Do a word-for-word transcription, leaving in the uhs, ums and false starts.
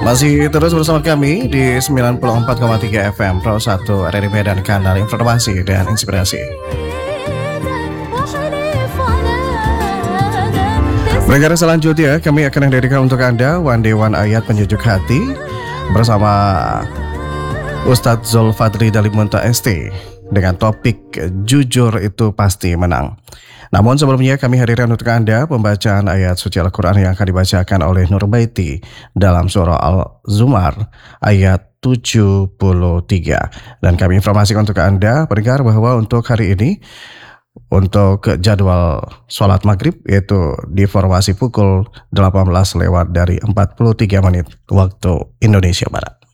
Masih terus bersama kami di sembilan puluh empat koma tiga F M Pro satu R R I Medan, kanal informasi dan inspirasi. Pendengar selanjutnya kami akan hadirkan untuk Anda One Day One Ayat Penyejuk Hati bersama Ustadz Zulfadri Dalimunta S T dengan topik Jujur Itu Pasti Menang. Namun sebelumnya kami hadirkan untuk Anda pembacaan ayat suci Al-Quran yang akan dibacakan oleh Nur Baiti dalam surah Al-Zumar ayat tujuh puluh tiga. Dan kami informasikan untuk Anda pendengar bahwa untuk hari ini untuk jadwal sholat maghrib yaitu di formasi pukul delapan belas lewat dari empat puluh tiga menit waktu Indonesia Barat.